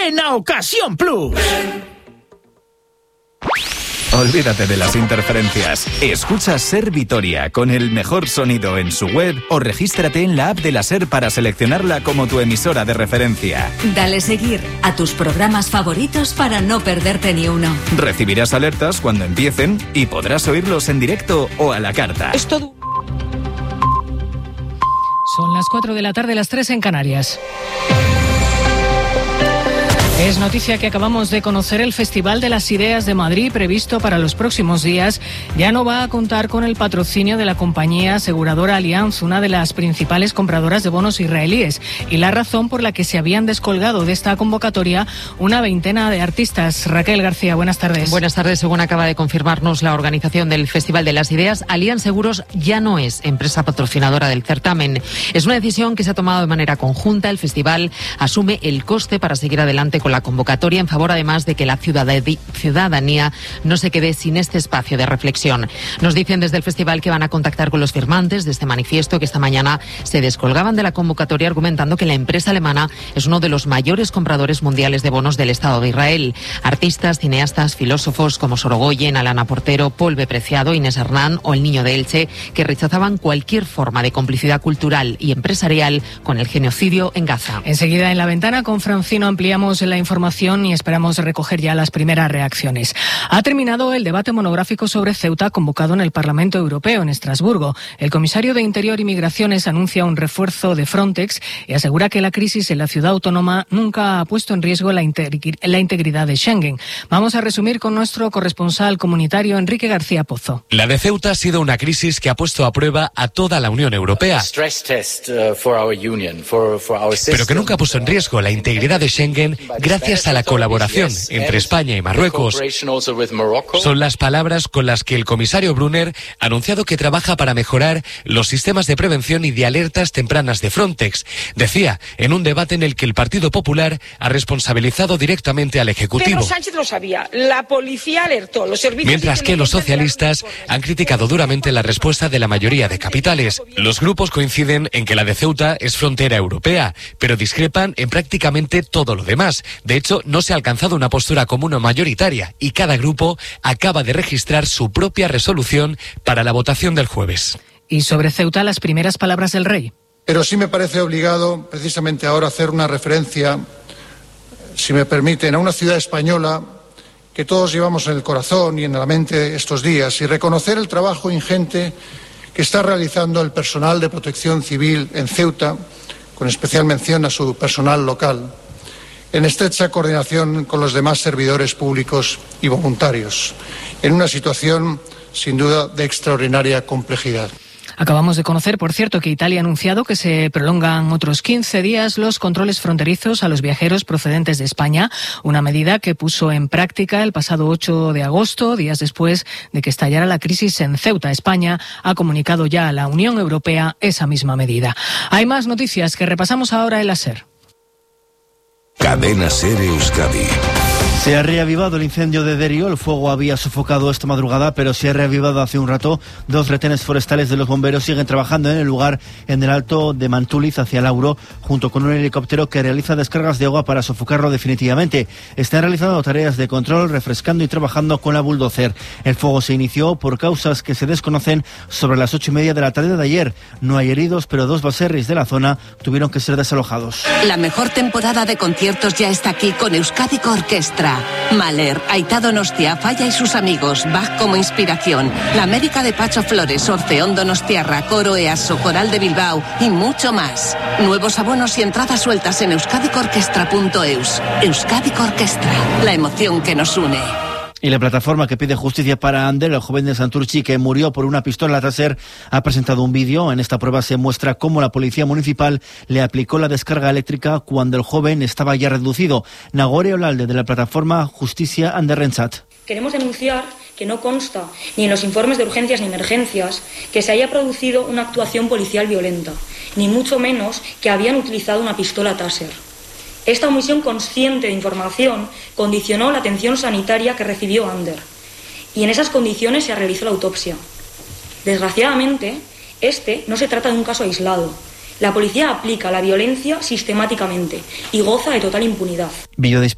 ¡Ven a Ocasión Plus! Olvídate de las interferencias. Escucha Ser Vitoria con el mejor sonido en su web o regístrate en la app de la Ser para seleccionarla como tu emisora de referencia. Dale seguir a tus programas favoritos para no perderte ni uno. Recibirás alertas cuando empiecen y podrás oírlos en directo o a la carta. Es todo. Son las 4 de la tarde, las 3 en Canarias. Es noticia que acabamos de conocer: el Festival de las Ideas de Madrid, previsto para los próximos días, ya no va a contar con el patrocinio de la compañía aseguradora Allianz, una de las principales compradoras de bonos israelíes, y la razón por la que se habían descolgado de esta convocatoria una veintena de artistas. Raquel García, buenas tardes. Buenas tardes. Según acaba de confirmarnos la organización del Festival de las Ideas, Allianz Seguros ya no es empresa patrocinadora del certamen. Es una decisión que se ha tomado de manera conjunta. El festival asume el coste para seguir adelante con la convocatoria, en favor además de que la ciudadanía no se quede sin este espacio de reflexión. Nos dicen desde el festival que van a contactar con los firmantes de este manifiesto, que esta mañana se descolgaban de la convocatoria argumentando que la empresa alemana es uno de los mayores compradores mundiales de bonos del Estado de Israel. Artistas, cineastas, filósofos como Sorogoyen, Alana Portero, Paul B. Preciado, Inés Hernán o El Niño de Elche, que rechazaban cualquier forma de complicidad cultural y empresarial con el genocidio en Gaza. Enseguida en La Ventana con Francino ampliamos la información y esperamos recoger ya las primeras reacciones. Ha terminado el debate monográfico sobre Ceuta convocado en el Parlamento Europeo en Estrasburgo. El comisario de Interior y Migraciones anuncia un refuerzo de Frontex y asegura que la crisis en la ciudad autónoma nunca ha puesto en riesgo la integridad de Schengen. Vamos a resumir con nuestro corresponsal comunitario Enrique García Pozo. La de Ceuta ha sido una crisis que ha puesto a prueba a toda la Unión Europea, pero que nunca puso en riesgo la integridad de Schengen gracias a la colaboración entre España y Marruecos. Son las palabras con las que el comisario Brunner ha anunciado que trabaja para mejorar los sistemas de prevención y de alertas tempranas de Frontex. Decía, en un debate en el que el Partido Popular ha responsabilizado directamente al Ejecutivo. Pedro Sánchez lo sabía, la policía alertó, los servicios... Mientras que los socialistas han criticado duramente la respuesta de la mayoría de capitales. Los grupos coinciden en que la de Ceuta es frontera europea, pero discrepan en prácticamente todo lo demás. De hecho, no se ha alcanzado una postura común o mayoritaria y cada grupo acaba de registrar su propia resolución para la votación del jueves. Y sobre Ceuta, las primeras palabras del rey. Pero sí me parece obligado, precisamente ahora, hacer una referencia, si me permiten, a una ciudad española que todos llevamos en el corazón y en la mente estos días, y reconocer el trabajo ingente que está realizando el personal de protección civil en Ceuta, con especial mención a su personal local, en estrecha coordinación con los demás servidores públicos y voluntarios, en una situación, sin duda, de extraordinaria complejidad. Acabamos de conocer, por cierto, que Italia ha anunciado que se prolongan otros 15 días los controles fronterizos a los viajeros procedentes de España, una medida que puso en práctica el pasado 8 de agosto, días después de que estallara la crisis en Ceuta. España ha comunicado ya a la Unión Europea esa misma medida. Hay más noticias que repasamos ahora en la SER. Cadena SER Euskadi. Se ha reavivado el incendio de Derio. El fuego había sofocado esta madrugada, pero se ha reavivado hace un rato. 2 retenes forestales de los bomberos siguen trabajando en el lugar, en el alto de Mantuliz hacia Lauro, junto con un helicóptero que realiza descargas de agua para sofocarlo definitivamente. Están realizando tareas de control, refrescando y trabajando con la bulldozer. El fuego se inició por causas que se desconocen sobre las 8:30 de la tarde de ayer. No hay heridos, pero 2 baserris de la zona tuvieron que ser desalojados. La mejor temporada de conciertos ya está aquí con Euskadiko Orkestra. Mahler, Aitá Donostia, Falla y sus amigos, Bach como inspiración, la América de Pacho Flores, Orfeón Donostiarra, Coro EASO, Coral de Bilbao y mucho más. Nuevos abonos y entradas sueltas en euskadikorkestra.eus. Euskadiko Orkestra, la emoción que nos une. Y la plataforma que pide justicia para Ander, el joven de Santurchi que murió por una pistola taser, ha presentado un vídeo. En esta prueba se muestra cómo la policía municipal le aplicó la descarga eléctrica cuando el joven estaba ya reducido. Nagore Olalde, de la plataforma Justicia Ander Rentzat. Queremos denunciar que no consta ni en los informes de urgencias ni emergencias que se haya producido una actuación policial violenta, ni mucho menos que habían utilizado una pistola taser. Esta omisión consciente de información condicionó la atención sanitaria que recibió Ander, y en esas condiciones se realizó la autopsia. Desgraciadamente, no se trata de un caso aislado. La policía aplica la violencia sistemáticamente y goza de total impunidad.